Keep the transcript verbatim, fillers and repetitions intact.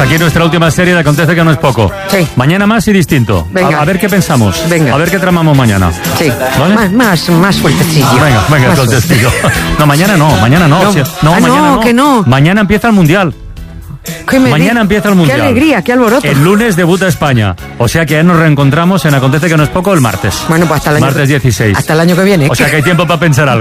Hasta aquí nuestra última serie de Acontece que no es poco. Sí. Mañana más y distinto. Venga. A, a ver qué pensamos. Venga. A ver qué tramamos mañana. Sí. ¿Vale? Más, más, más fuertecillo. Venga, venga, Más entonces fuerte. digo. No, mañana no, mañana no. No. Sí, no, Ah, mañana no, no. que no. Mañana empieza el Mundial. ¿Qué me Mañana di- empieza el Mundial. Qué alegría, qué alboroto. El lunes debuta España. O sea que ya nos reencontramos en Acontece que no es poco el martes. Bueno, pues hasta el año Martes dieciséis. Hasta el año que viene. O sea que hay tiempo para pensar algo.